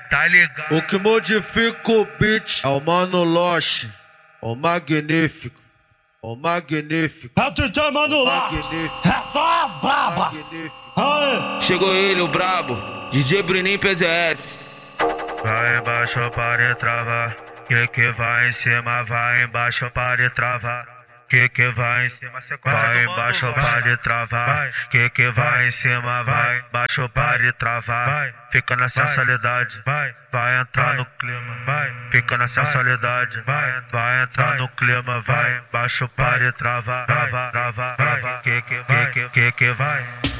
tá ligado? O que modifica o beat é o Mano Loche, o magnífico, o magnífico. É o DJ Mano Loche, é só as braba. Aê. Chegou ele, o brabo, DJ Bruninho PZS. Vai embaixo para travar, que vai em cima, vai embaixo para travar. Que vai em cima, vai embaixo para travar. Que vai em cima, vai embaixo para travar. Fica na sensualidade, vai entrar no clima, fica na sensualidade, vai entrar no clima, vai embaixo para travar, que vai.